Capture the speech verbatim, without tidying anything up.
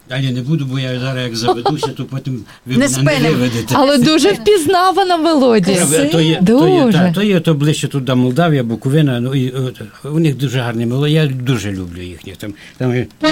Далі не буду, бо я зараз як заведуся, то потім ви Не мене не спинимо. виведете. Але дуже впізнавана мелодія. То є, то є, Дуже. та, то є то ближче туди Молдавія, Буковина, ну, і, от, у них дуже гарні мелодії, я дуже люблю їхніх. Там, там